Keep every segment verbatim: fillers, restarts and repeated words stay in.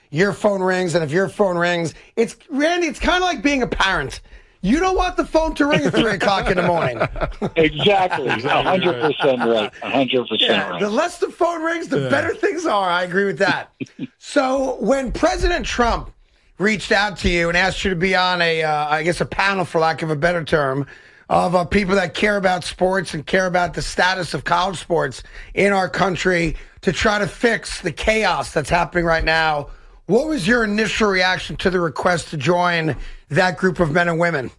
your phone rings, and if your phone rings, it's Randy. It's kind of like being a parent. You don't want the phone to ring at three o'clock in the morning. Exactly, a hundred percent right. A hundred percent Yeah, right. the less the phone rings, the yeah. better things are. I agree with that. So when President Trump reached out to you and asked you to be on a, uh, I guess, a panel, for lack of a better term, of uh, people that care about sports and care about the status of college sports in our country to try to fix the chaos that's happening right now, what was your initial reaction to the request to join that group of men and women?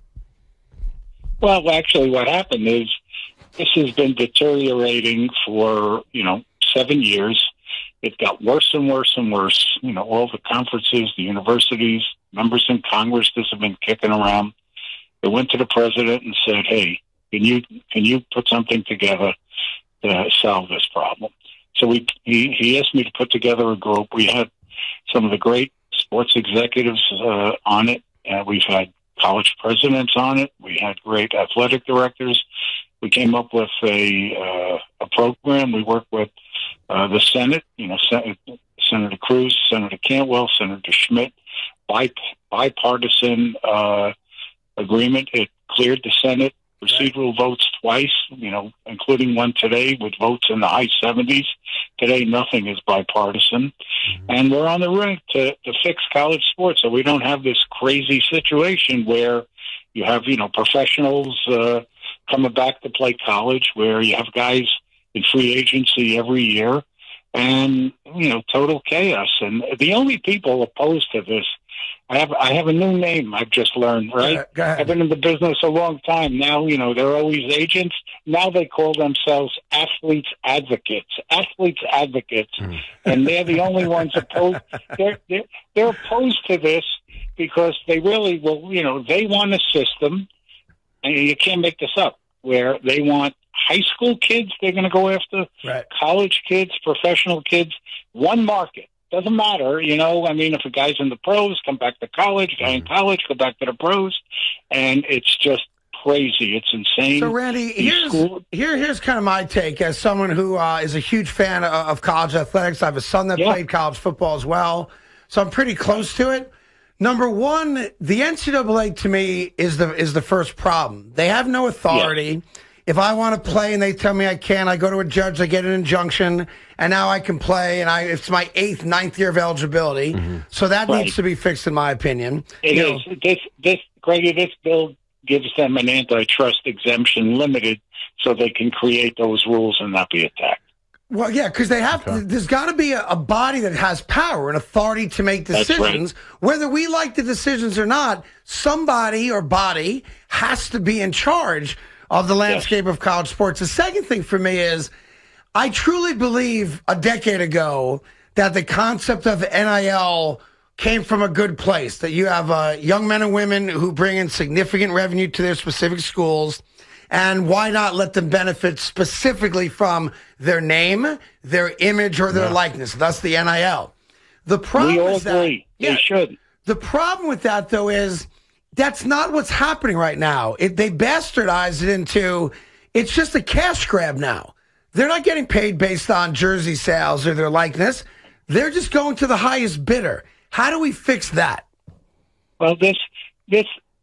Well, actually, what happened is this has been deteriorating for, you know, seven years. It got worse and worse and worse. You know, all the conferences, the universities, members in Congress, this have been kicking around. They went to the president and said, hey, can you can you put something together to solve this problem? So we he, he asked me to put together a group. We had some of the great sports executives uh, on it. Uh, we've had college presidents on it. We had great athletic directors. We came up with a uh, a program. We worked with uh, the Senate, you know, Sen- Senator Cruz, Senator Cantwell, Senator Schmidt, Bi- bipartisan uh, agreement. It cleared the Senate. Procedural votes twice, you know, including one today with votes in the high seventies. Today, nothing is bipartisan. Mm-hmm. And we're on the rink to, to fix college sports so we don't have this crazy situation where you have, you know, professionals uh, coming back to play college, where you have guys in free agency every year, and, you know, total chaos. And the only people opposed to this, I have I have a new name I've just learned, right? Yeah, I've been in the business a long time. Now, you know, they're always agents. Now they call themselves athletes advocates. Athletes advocates. Mm. And they're the only ones opposed. They're, they're, they're opposed to this because they really will, you know, they want a system, and you can't make this up, where they want high school kids, they're going to go after, right. college kids, professional kids, one market. Doesn't matter, you know, I mean, if a guy's in the pros, come back to college, guy in college, go back to the pros, and it's just crazy. It's insane. So, Randy, here's, here, here's kind of my take as someone who uh, is a huge fan of, of college athletics. I have a son that yeah. played college football as well, so I'm pretty close to it. Number one, the N C double A to me is the is the first problem. They have no authority. Yeah. If I want to play and they tell me I can't, I go to a judge, I get an injunction, and now I can play, and I it's my eighth, ninth year of eligibility. Mm-hmm. So that right. needs to be fixed, in my opinion. It you is. Know. This, this, Greggy, this bill gives them an antitrust exemption limited so they can create those rules and not be attacked. Well, yeah, because they have. Okay. There's got to be a, a body that has power and authority to make decisions. Right. Whether we like the decisions or not, somebody or body has to be in charge of the landscape yes. of college sports. The second thing for me is I truly believe a decade ago that the concept of N I L came from a good place, that you have uh, young men and women who bring in significant revenue to their specific schools, and why not let them benefit specifically from their name, their image, or their yeah. likeness, thus the N I L. The problem we all is that, agree. Yeah, they should. The problem with that, though, is that's not what's happening right now. It, they bastardized it into, it's just a cash grab now. They're not getting paid based on jersey sales or their likeness. They're just going to the highest bidder. How do we fix that? Well, this, this,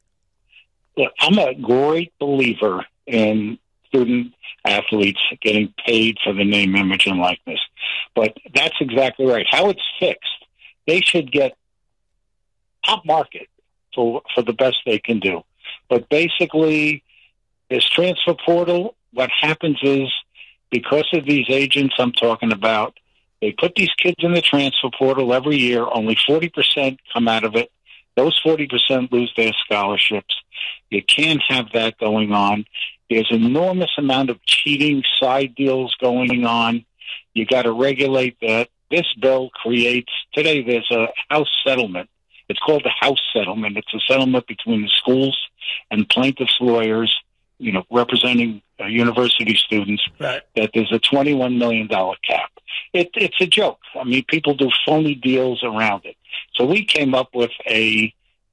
look, I'm a great believer in student athletes getting paid for the name, image, and likeness. But that's exactly right. How it's fixed, they should get top market for, for the best they can do. But basically, this transfer portal, what happens is, because of these agents I'm talking about, they put these kids in the transfer portal every year. Only forty percent come out of it. Those forty percent lose their scholarships. You can't have that going on. There's an enormous amount of cheating, side deals going on. You got to regulate that. This bill creates, today there's a House settlement. It's called the House settlement. It's a settlement between the schools and plaintiffs' lawyers, you know, representing uh, university students, right. that there's a twenty-one million dollars cap. It, it's a joke. I mean, people do phony deals around it. So we came up with a,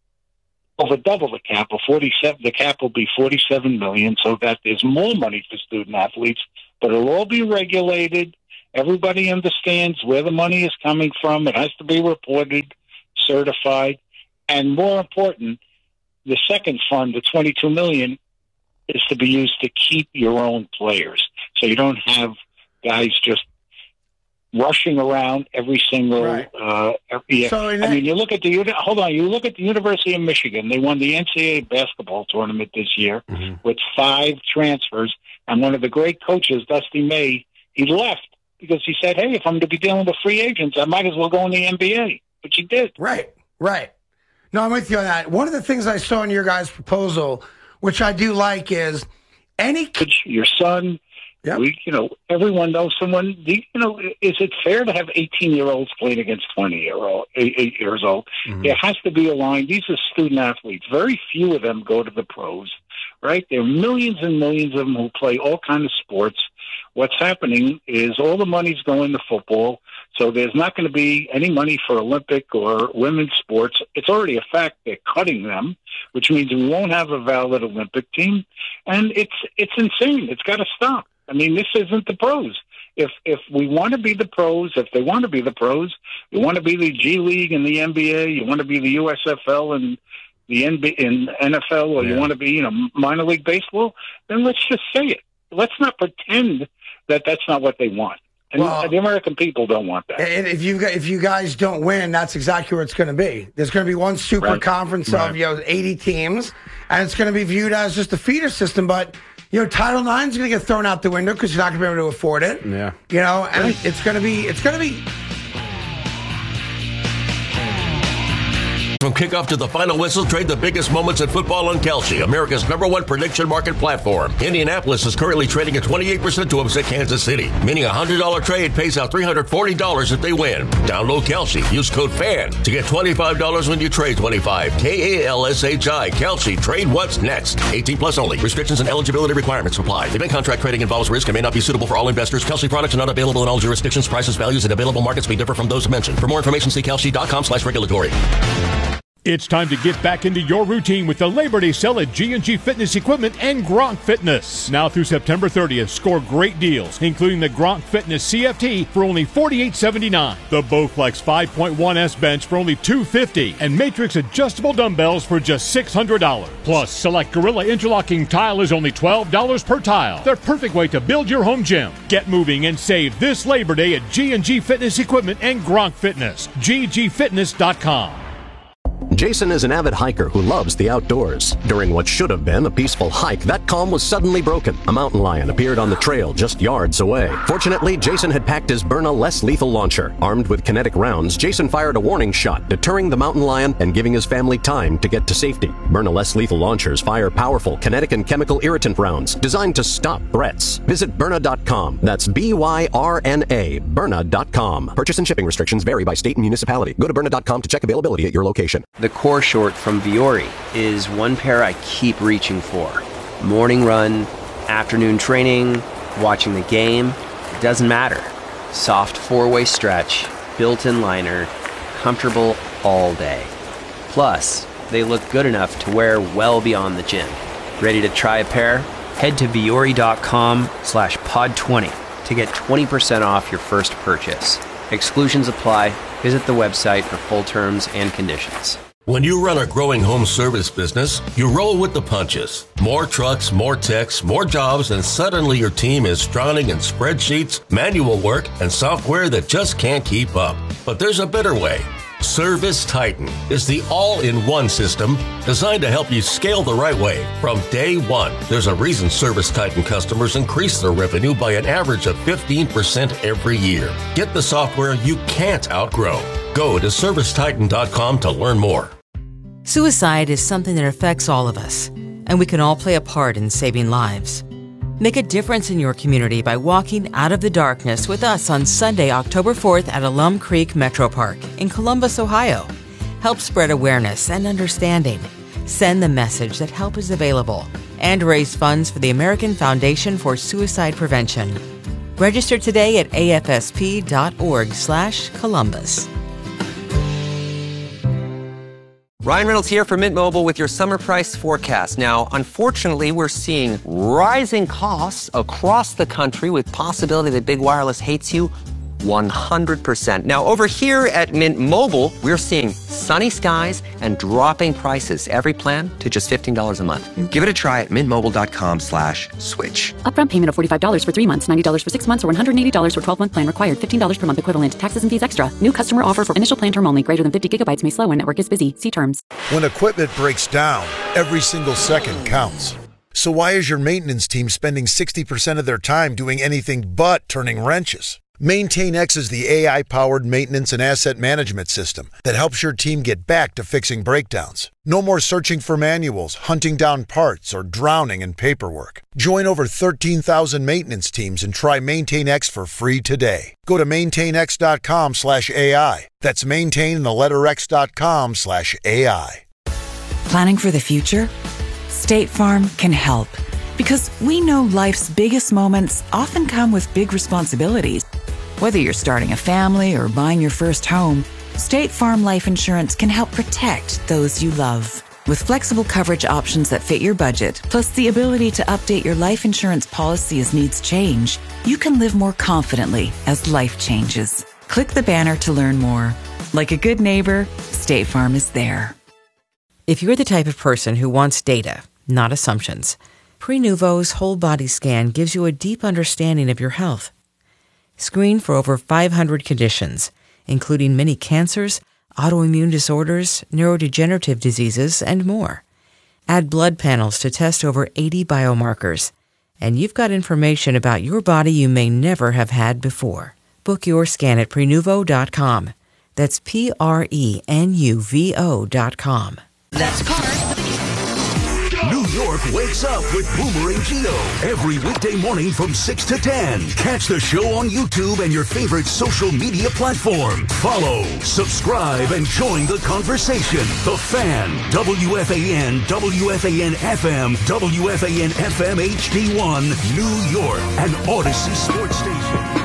over double the cap, of forty-seven, the cap will be forty-seven million dollars, so that there's more money for student athletes, but it'll all be regulated. Everybody understands where the money is coming from. It has to be reported. certified, and more important, the second fund, the twenty-two million dollars, is to be used to keep your own players. So you don't have guys just rushing around every single, right. uh, every, so I mean, you look at the, hold on, you look at the University of Michigan. They won the N C double A basketball tournament this year mm-hmm. with five transfers. And one of the great coaches, Dusty May, he left because he said, hey, if I'm to be dealing with free agents, I might as well go in the N B A. Which he did. Right, right. No, I'm with you on that. One of the things I saw in your guys' proposal, which I do like, is any... Your son... Yep. We, you know, everyone knows someone. You know, is it fair to have eighteen-year-olds playing against twenty-year-old, eight, eight years old? Mm-hmm. There has to be a line. These are student athletes. Very few of them go to the pros, right? There are millions and millions of them who play all kinds of sports. What's happening is all the money's going to football, so there's not going to be any money for Olympic or women's sports. It's already a fact they're cutting them, which means we won't have a valid Olympic team, and it's it's insane. It's got to stop. I mean, this isn't the pros. If if we want to be the pros, if they want to be the pros, you want to be the G League and the N B A, you want to be the U S F L and the N B A, and N F L, or yeah. you want to be, you know, minor league baseball, then let's just say it. Let's not pretend that that's not what they want. And well, the American people don't want that. And if you if you guys don't win, that's exactly where it's going to be. There's going to be one super right. conference right. of you know eighty teams, and it's going to be viewed as just a feeder system, but. You know, Title nine is going to get thrown out the window because you're not going to be able to afford it. Yeah. You know, and it's going to be, it's going to be. From kickoff to the final whistle, trade the biggest moments in football on Kalshi, America's number one prediction market platform. Indianapolis is currently trading at twenty-eight percent to upset Kansas City, meaning a one hundred dollars trade pays out three hundred forty dollars if they win. Download Kalshi. Use code FAN to get twenty-five dollars when you trade twenty-five. K A L S H I. Kalshi. Trade what's next. eighteen plus only. Restrictions and eligibility requirements apply. Event contract trading involves risk and may not be suitable for all investors. Kalshi products are not available in all jurisdictions. Prices, values, and available markets may differ from those mentioned. For more information, see Kalshi.com slash regulatory. It's time to get back into your routine with the Labor Day sale at G and G Fitness Equipment and Gronk Fitness. Now through September thirtieth, score great deals, including the Gronk Fitness C F T for only forty-eight seventy-nine, the Bowflex five point one S bench for only two fifty, and Matrix adjustable dumbbells for just six hundred dollars. Plus, select Gorilla interlocking tile is only twelve dollars per tile. The perfect way to build your home gym. Get moving and save this Labor Day at G and G Fitness Equipment and Gronk Fitness. G G fitness dot com. Jason is an avid hiker who loves the outdoors. During what should have been a peaceful hike, that calm was suddenly broken. A mountain lion appeared on the trail just yards away. Fortunately, Jason had packed his Byrna less lethal launcher. Armed with kinetic rounds, Jason fired a warning shot, deterring the mountain lion and giving his family time to get to safety. Byrna less lethal launchers fire powerful kinetic and chemical irritant rounds designed to stop threats. Visit Byrna dot com. That's B Y R N A, Byrna dot com. Purchase and shipping restrictions vary by state and municipality. Go to Byrna dot com to check availability at your location. The core short from Vuori is one pair I keep reaching for. Morning run, afternoon training, watching the game, it doesn't matter. Soft four-way stretch, built-in liner, comfortable all day. Plus, they look good enough to wear well beyond the gym. Ready to try a pair? Head to Vuori dot com slash pod twenty to get twenty percent off your first purchase. Exclusions apply. Visit the website for full terms and conditions. When you run a growing home service business, you roll with the punches. More trucks, more techs, more jobs, and suddenly your team is drowning in spreadsheets, manual work, and software that just can't keep up. But there's a better way. Service Titan is the all-in-one system designed to help you scale the right way from day one. There's a reason Service Titan customers increase their revenue by an average of fifteen percent every year. Get the software you can't outgrow. Go to Service Titan dot com to learn more. Suicide is something that affects all of us, and we can all play a part in saving lives. Make a difference in your community by walking out of the darkness with us on Sunday, October fourth at Alum Creek Metro Park in Columbus, Ohio. Help spread awareness and understanding. Send the message that help is available and raise funds for the American Foundation for Suicide Prevention. Register today at A F S P dot org slash Columbus. Ryan Reynolds here for Mint Mobile with your summer price forecast. Now, unfortunately, we're seeing rising costs across the country with possibility that big wireless hates you one hundred percent. Now, over here at Mint Mobile, we're seeing some sunny skies and dropping prices. Every plan to just fifteen dollars a month. Give it a try at mintmobile.com slash switch. Upfront payment of forty-five dollars for three months, ninety dollars for six months, or one hundred eighty dollars for twelve-month plan required. fifteen dollars per month equivalent. Taxes and fees extra. New customer offer for initial plan term only. Greater than fifty gigabytes may slow when network is busy. See terms. When equipment breaks down, every single second counts. So why is your maintenance team spending sixty percent of their time doing anything but turning wrenches? MaintainX is the A I-powered maintenance and asset management system that helps your team get back to fixing breakdowns. No more searching for manuals, hunting down parts, or drowning in paperwork. Join over thirteen thousand maintenance teams and try MaintainX for free today. Go to maintainx.com slash AI. That's maintain the letter x.com slash AI. Planning for the future? State Farm can help. Because we know life's biggest moments often come with big responsibilities. Whether you're starting a family or buying your first home, State Farm Life Insurance can help protect those you love. With flexible coverage options that fit your budget, plus the ability to update your life insurance policy as needs change, you can live more confidently as life changes. Click the banner to learn more. Like a good neighbor, State Farm is there. If you're the type of person who wants data, not assumptions, Prenuvo's whole body scan gives you a deep understanding of your health. Screen for over five hundred conditions, including many cancers, autoimmune disorders, neurodegenerative diseases, and more. Add blood panels to test over eighty biomarkers, and you've got information about your body you may never have had before. Book your scan at Prenuvo dot com. That's P R E N U V O dot com. That's part. New York wakes up with Boomer and Gio every weekday morning from six to ten. Catch the show on YouTube and your favorite social media platform. Follow, subscribe, and join the conversation. The Fan, W F A N, W F A N F M, W F A N F M H D one, New York, and Odyssey Sports Station.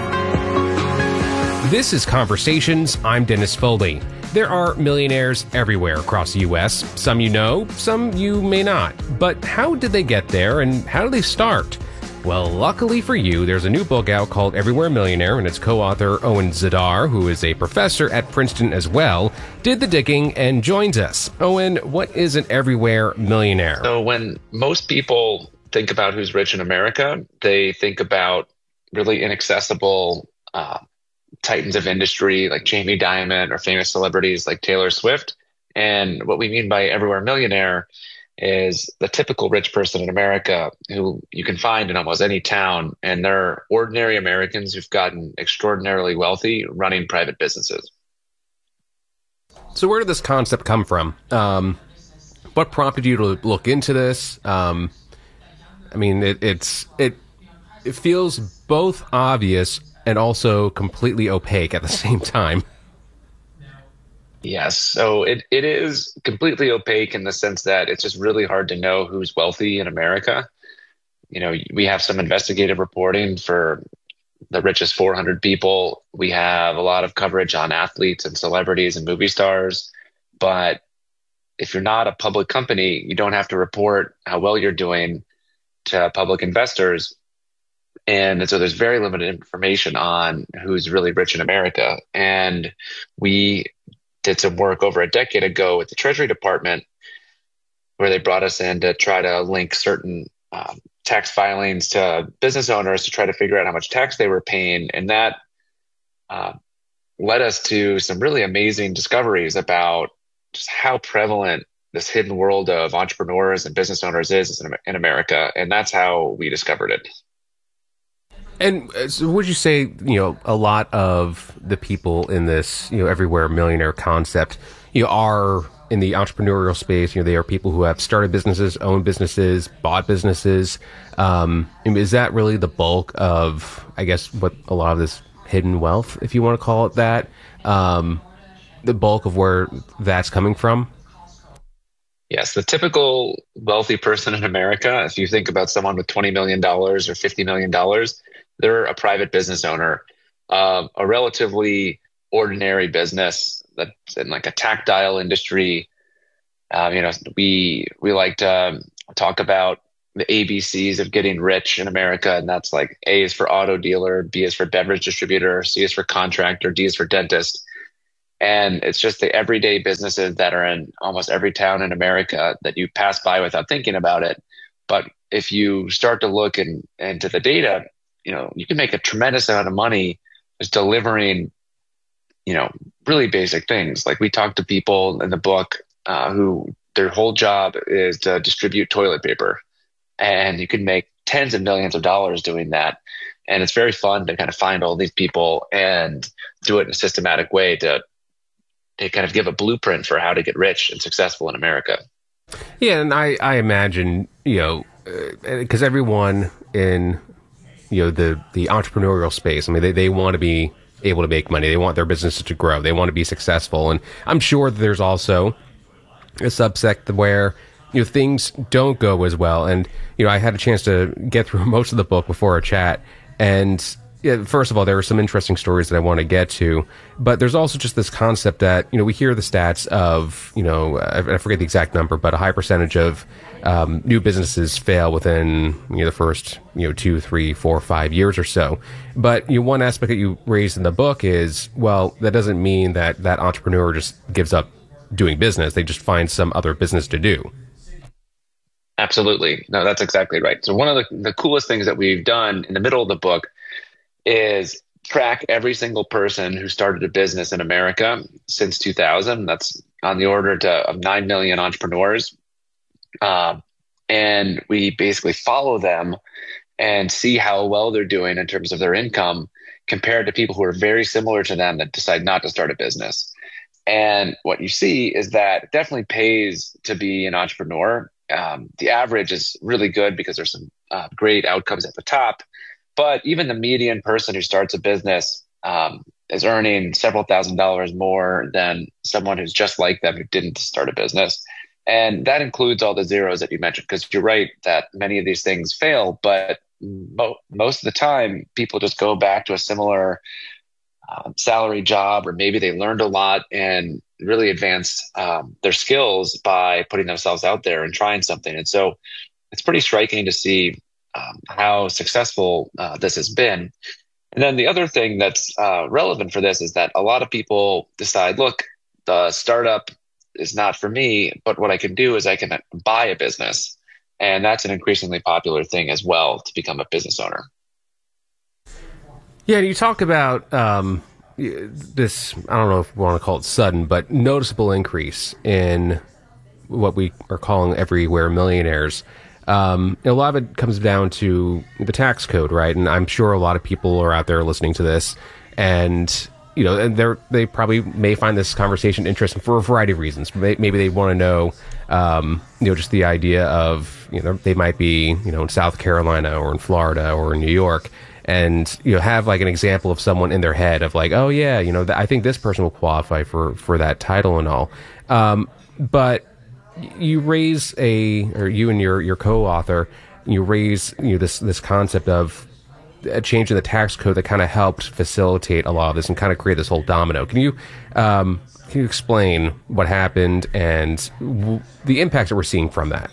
This is Conversations. I'm Dennis Foley. There are millionaires everywhere across the U S. Some you know, some you may not. But how did they get there, and how did they start? Well, luckily for you, there's a new book out called Everywhere Millionaire, and its co-author, Owen Zidar, who is a professor at Princeton as well, did the digging and joins us. Owen, what is an everywhere millionaire? So when most people think about who's rich in America, they think about really inaccessible uh, titans of industry like Jamie Dimon or famous celebrities like Taylor Swift. And what we mean by everywhere millionaire is the typical rich person in America who you can find in almost any town. And they're ordinary Americans who've gotten extraordinarily wealthy running private businesses. So where did this concept come from? Um, what prompted you to look into this? Um, I mean, it, it's it it feels both obvious and also completely opaque at the same time. Yes. So it, it is completely opaque in the sense that it's just really hard to know who's wealthy in America. You know, we have some investigative reporting for the richest four hundred people. We have a lot of coverage on athletes and celebrities and movie stars. But if you're not a public company, you don't have to report how well you're doing to public investors. And so there's very limited information on who's really rich in America. And we did some work over a decade ago with the Treasury Department where they brought us in to try to link certain um, tax filings to business owners to try to figure out how much tax they were paying. And that uh, led us to some really amazing discoveries about just how prevalent this hidden world of entrepreneurs and business owners is in, in America. And that's how we discovered it. And so would you say, you know, a lot of the people in this, you know, everywhere millionaire concept, you know, are in the entrepreneurial space? You know, they are people who have started businesses, owned businesses, bought businesses. Um, is that really the bulk of, I guess, what a lot of this hidden wealth, if you want to call it that, um, the bulk of where that's coming from? Yes, the typical wealthy person in America, if you think about someone with twenty million dollars or fifty million dollars, they're a private business owner, uh, a relatively ordinary business that's in like a tactile industry. Um, you know, we we like to um, talk about the A B Cs of getting rich in America, and that's like A is for auto dealer, B is for beverage distributor, C is for contractor, D is for dentist. And it's just the everyday businesses that are in almost every town in America that you pass by without thinking about it. But if you start to look in, into the data, you know, you can make a tremendous amount of money just delivering, you know, really basic things. Like we talk to people in the book uh, who their whole job is to distribute toilet paper, and you can make tens of millions of dollars doing that. And it's very fun to kind of find all these people and do it in a systematic way to to kind of give a blueprint for how to get rich and successful in America. Yeah, and I, I imagine, you know, because uh, everyone in, you know, the, the entrepreneurial space, I mean, they, they want to be able to make money. They want their businesses to grow. They want to be successful. And I'm sure that there's also a subsect where, you know, things don't go as well. And, you know, I had a chance to get through most of the book before our chat. And yeah, first of all, there are some interesting stories that I want to get to, but there's also just this concept that, you know, we hear the stats of, you know, I, I forget the exact number, but a high percentage of um, new businesses fail within, you know, the first, you know, two, three, four, five years or so. But, you know, one aspect that you raised in the book is, well, that doesn't mean that that entrepreneur just gives up doing business. They just find some other business to do. Absolutely. No, that's exactly right. So one of the, the coolest things that we've done in the middle of the book is track every single person who started a business in America since two thousand. That's on the order to, of nine million entrepreneurs. Uh, and we basically follow them and see how well they're doing in terms of their income compared to people who are very similar to them that decide not to start a business. And what you see is that it definitely pays to be an entrepreneur. Um, the average is really good because there's some uh, great outcomes at the top. But even the median person who starts a business um, is earning several thousand dollars more than someone who's just like them who didn't start a business. And that includes all the zeros that you mentioned, because you're right that many of these things fail. But mo- most of the time, people just go back to a similar uh, salary job, or maybe they learned a lot and really advanced um, their skills by putting themselves out there and trying something. And so it's pretty striking to see Um, how successful uh, this has been. And then the other thing that's uh, relevant for this is that a lot of people decide, look, the startup is not for me, but what I can do is I can buy a business. And that's an increasingly popular thing as well, to become a business owner. Yeah, you talk about um, this, I don't know if we want to call it sudden, but noticeable increase in what we are calling everywhere millionaires. Um, a lot of it comes down to the tax code, right? And I'm sure a lot of people are out there listening to this, and you know, and they're they probably may find this conversation interesting for a variety of reasons. Maybe they want to know, um, you know, just the idea of, you know, they might be, you know, in South Carolina or in Florida or in New York, and you know, have like an example of someone in their head of like, oh yeah, you know, th- I think this person will qualify for for that title and all, um, but. You raise a, or you and your, your co-author, you raise you know this this concept of a change in the tax code that kind of helped facilitate a lot of this and kind of create this whole domino. Can you um, can you explain what happened and w- the impacts that we're seeing from that?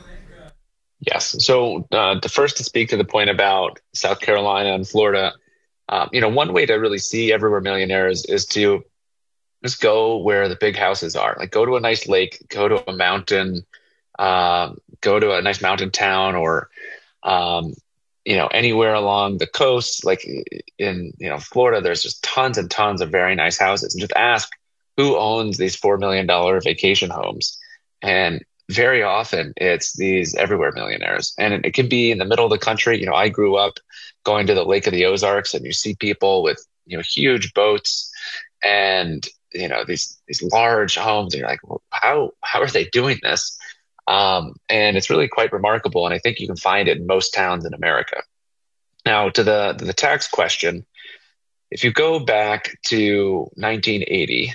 Yes. So uh, the first to speak to the point about South Carolina and Florida, um, you know, one way to really see everywhere millionaires is to just go where the big houses are. Like go to a nice lake, go to a mountain, um, go to a nice mountain town, or um, you know, anywhere along the coast. Like in you know Florida, there's just tons and tons of very nice houses. And just ask who owns these four million dollar vacation homes, and very often it's these everywhere millionaires. And it, it can be in the middle of the country. You know, I grew up going to the Lake of the Ozarks, and you see people with you know huge boats and you know, these, these large homes, and you're like, well, how, how are they doing this? Um, and it's really quite remarkable. And I think you can find it in most towns in America. Now to the, the tax question, if you go back to nineteen eighty,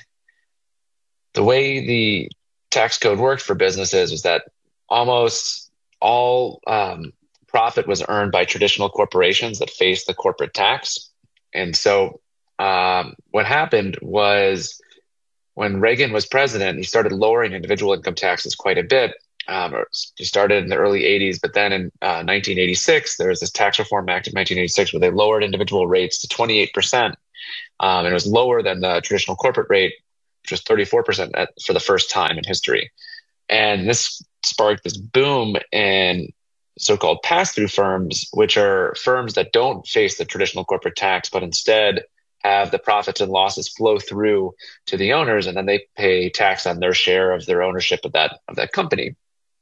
the way the tax code worked for businesses was that almost all um, profit was earned by traditional corporations that faced the corporate tax. And so um, what happened was, when Reagan was president, he started lowering individual income taxes quite a bit. Um, he started in the early eighties, but then in uh, nineteen eighty-six, there was this Tax Reform Act of nineteen eighty-six where they lowered individual rates to twenty-eight percent. Um, and it was lower than the traditional corporate rate. which was thirty-four percent at, for the first time in history. And this sparked this boom in so-called pass-through firms, which are firms that don't face the traditional corporate tax, but instead have the profits and losses flow through to the owners, and then they pay tax on their share of their ownership of that of that company.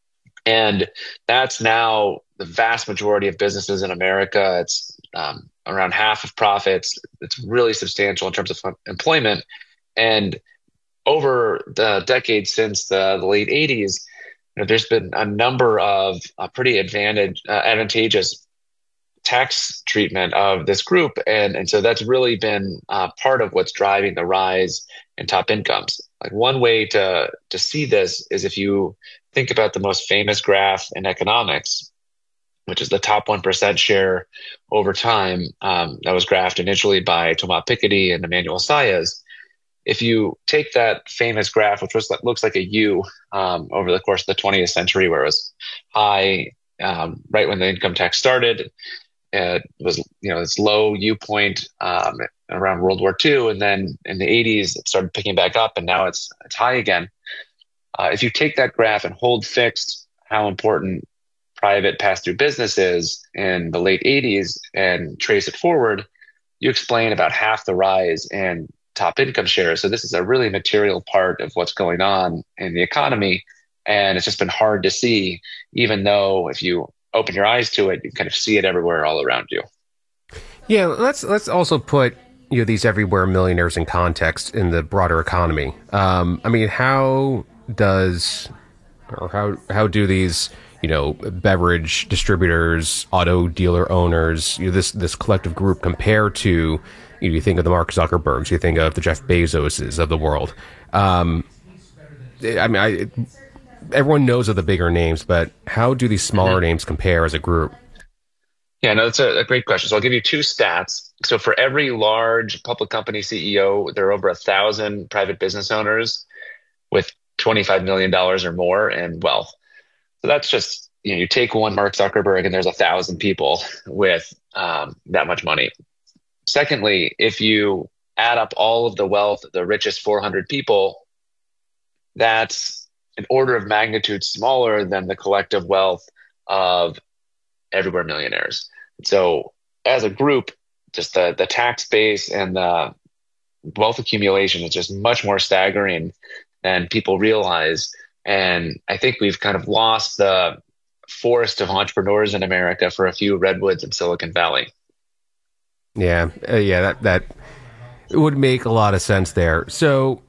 And that's now the vast majority of businesses in America. It's um, around half of profits. It's really substantial in terms of employment. And over the decades since the, the late eighties, you know, there's been a number of uh, pretty advantage, uh, advantageous tax treatment of this group. And, and so that's really been uh, part of what's driving the rise in top incomes. Like one way to, to see this is if you think about the most famous graph in economics, which is the top one percent share over time. Um, that was graphed initially by Thomas Piketty and Emmanuel Saez. If you take that famous graph, which was, looks like a U um, over the course of the twentieth century, where it was high um, right when the income tax started, it was, you know, this low U point um, around World War Two, and then in the eighties it started picking back up, and now it's it's high again. Uh, if you take that graph and hold fixed how important private pass-through business is in the late eighties and trace it forward, you explain about half the rise in top income shares. So this is a really material part of what's going on in the economy. And it's just been hard to see, even though if you open your eyes to it, you kind of see it everywhere all around you. Yeah, let's let's also put you know these everywhere millionaires in context in the broader economy. Um, I mean, how does or how how do these you know beverage distributors, auto dealer owners, you know, this this collective group compare to you, know, you think of the Mark Zuckerbergs, you think of the Jeff Bezoses of the world. Um, I mean, I, everyone knows of the bigger names, but how do these smaller mm-hmm. names compare as a group? Yeah, no, that's a, a great question. So I'll give you two stats. So for every large public company C E O, there are over a thousand private business owners with twenty-five million dollars or more in wealth. So that's just, you know, you take one Mark Zuckerberg and there's a thousand people with um, that much money. Secondly, if you add up all of the wealth of the richest four hundred people, that's an order of magnitude smaller than the collective wealth of everywhere millionaires. So as a group, just the, the tax base and the wealth accumulation is just much more staggering than people realize. And I think we've kind of lost the forest of entrepreneurs in America for a few redwoods in Silicon Valley. Yeah, uh, yeah, that that would make a lot of sense there. So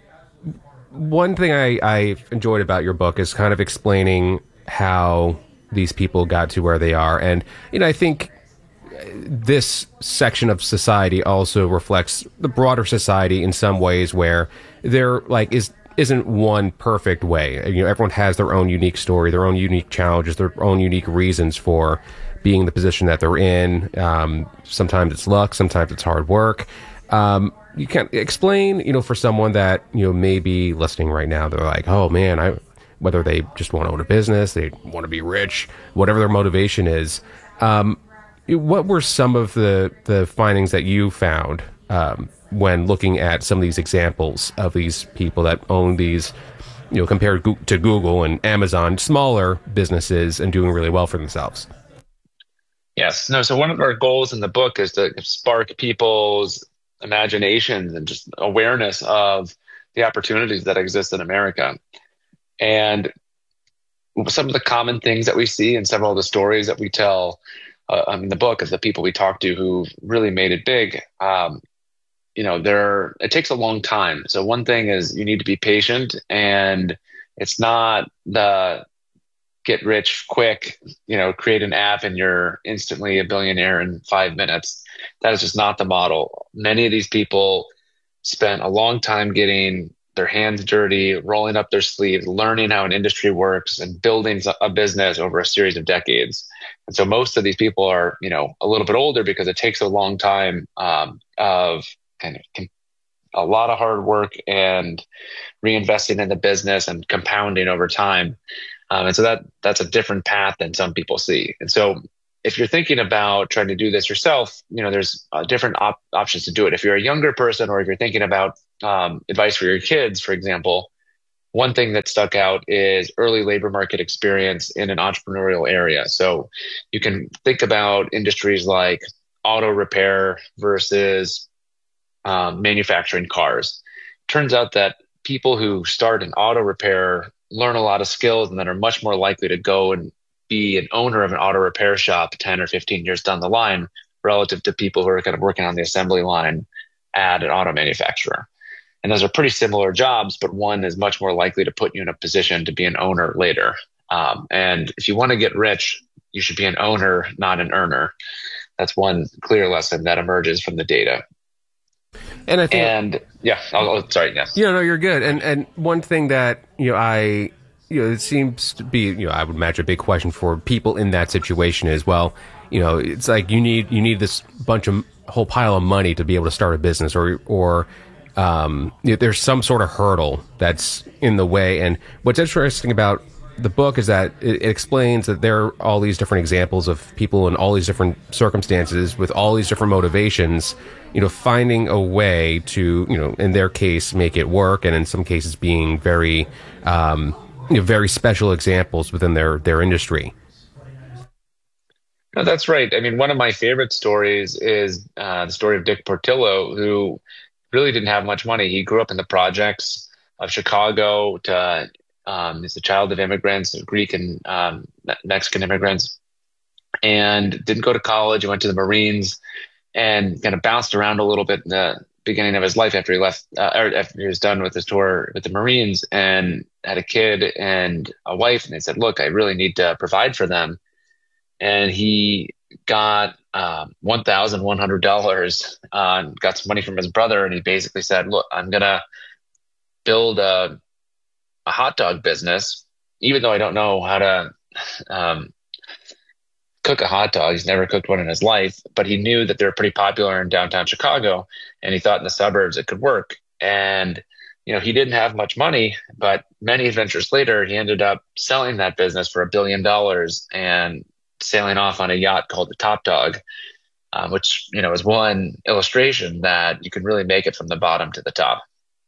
one thing I, I enjoyed about your book is kind of explaining how these people got to where they are. And, you know, I think this section of society also reflects the broader society in some ways where there like is isn't one perfect way. You know, everyone has their own unique story, their own unique challenges, their own unique reasons for being in the position that they're in. Um, sometimes it's luck, sometimes it's hard work. Um, you can explain, you know, for someone that, you know, may be listening right now, they're like, oh man, I, whether they just want to own a business, they want to be rich, whatever their motivation is. Um, what were some of the, the findings that you found um, when looking at some of these examples of these people that own these, you know, compared to Google and Amazon, smaller businesses and doing really well for themselves? Yes. No. So one of our goals in the book is to spark people's imaginations and just awareness of the opportunities that exist in America. And some of the common things that we see and several of the stories that we tell uh, in the book of the people we talk to who really made it big, um, you know, there, it takes a long time. So one thing is you need to be patient, and it's not the get rich quick, you know, create an app and you're instantly a billionaire in five minutes. That is just not the model. Many of these people spent a long time getting their hands dirty, rolling up their sleeves, learning how an industry works and building a business over a series of decades. And so most of these people are, you know, a little bit older because it takes a long time um, of kind of a lot of hard work and reinvesting in the business and compounding over time. Um, and so that that's a different path than some people see. And so if you're thinking about trying to do this yourself, you know, there's uh, different op- options to do it. If you're a younger person, or if you're thinking about um, advice for your kids, for example, one thing that stuck out is early labor market experience in an entrepreneurial area. So you can think about industries like auto repair versus um, manufacturing cars. Turns out that people who start in auto repair learn a lot of skills and then are much more likely to go and be an owner of an auto repair shop ten or fifteen years down the line relative to people who are kind of working on the assembly line at an auto manufacturer. And those are pretty similar jobs, but one is much more likely to put you in a position to be an owner later. Um, and if you want to get rich, you should be an owner, not an earner. That's one clear lesson that emerges from the data. And I think, and yeah, I'll, I'll, sorry, yes. Yeah, no, you're good. And and one thing that, you know, I, you know, it seems to be, you know, I would imagine a big question for people in that situation is, well, you know, it's like you need you need this bunch of whole pile of money to be able to start a business, or or um, you know, there's some sort of hurdle that's in the way. And what's interesting about the book is that it, it explains that there are all these different examples of people in all these different circumstances with all these different motivations, you know, finding a way to, you know, in their case, make it work, and in some cases being very, um, you know, very special examples within their, their industry. No, that's right. I mean, one of my favorite stories is uh, the story of Dick Portillo, who really didn't have much money. He grew up in the projects of Chicago. To, um, he's the child of immigrants, Greek and um, Mexican immigrants, and didn't go to college. He went to the Marines and kind of bounced around a little bit in the beginning of his life after he left, uh, or after he was done with his tour with the Marines, and had a kid and a wife. And they said, look, I really need to provide for them. And he got um, one thousand one hundred dollars, uh, got some money from his brother. And he basically said, look, I'm going to build a, a hot dog business, even though I don't know how to um, cook a hot dog. He's never cooked one in his life, but he knew that they're pretty popular in downtown Chicago. And he thought in the suburbs it could work. And, you know, he didn't have much money, but many adventures later, he ended up selling that business for a billion dollars and sailing off on a yacht called the Top Dog, um, which, you know, is one illustration that you can really make it from the bottom to the top.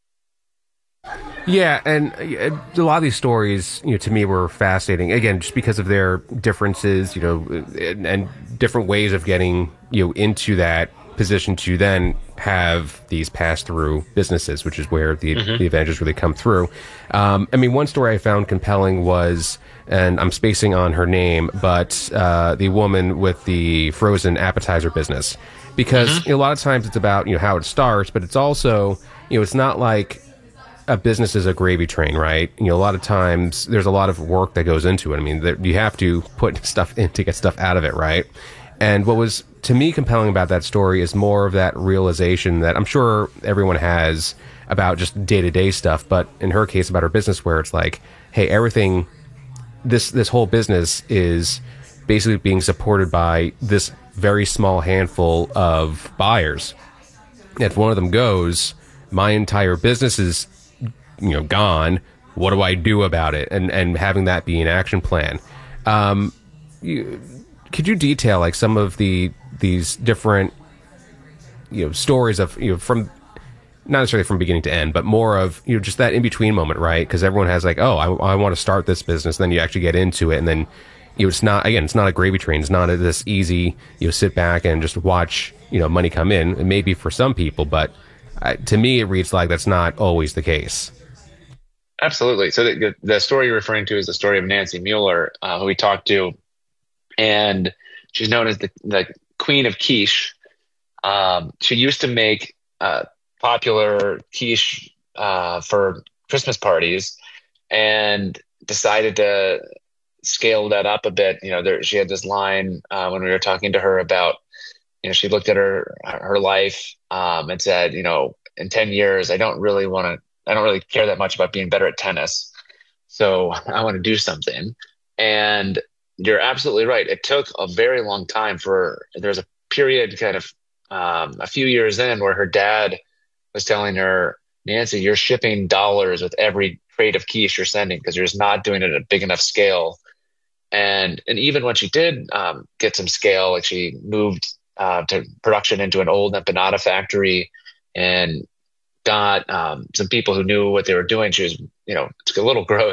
Yeah, and uh, a lot of these stories, you know, to me were fascinating. Again, just because of their differences, you know, and, and different ways of getting, you know, into that position to then have these pass-through businesses, which is where the, mm-hmm. the advantages really come through. Um, I mean, one story I found compelling was, and I'm spacing on her name, but uh, the woman with the frozen appetizer business. Because mm-hmm. you know, a lot of times it's about, you know, how it starts, but it's also, you know, it's not like a business is a gravy train, right? You know, a lot of times there's a lot of work that goes into it. I mean, there, you have to put stuff in to get stuff out of it, right? And what was, to me, compelling about that story is more of that realization that I'm sure everyone has about just day-to-day stuff, but in her case about her business, where it's like, hey, everything, this this whole business is basically being supported by this very small handful of buyers. If one of them goes, my entire business is, you know, gone. What do I do about it? And and having that be an action plan. Um, you, could you detail like some of the these different, you know, stories of, you know, from not necessarily from beginning to end, but more of, you know, just that in between moment, right? Because everyone has like, oh, I, I want to start this business. Then you actually get into it, and then, you know, it's not, again, it's not a gravy train. It's not a, this easy, you know, sit back and just watch, you know, money come in. It may be for some people, but uh, to me, it reads like that's not always the case. Absolutely. So the, the story you're referring to is the story of Nancy Mueller, uh, who we talked to, and she's known as the, the Queen of Quiche. Um, she used to make uh, popular quiche uh, for Christmas parties, and decided to scale that up a bit. You know, there, she had this line uh, when we were talking to her about, you know, she looked at her her life um, and said, you know, in ten years, I don't really want to. I don't really care that much about being better at tennis. So I want to do something. And you're absolutely right. It took a very long time for, there's a period kind of um, a few years in where her dad was telling her, Nancy, you're shipping dollars with every crate of quiche you're sending because you're just not doing it at a big enough scale. And and even when she did um, get some scale, like she moved uh, to production into an old empanada factory and got um, some people who knew what they were doing. She was, you know, it's a little gross.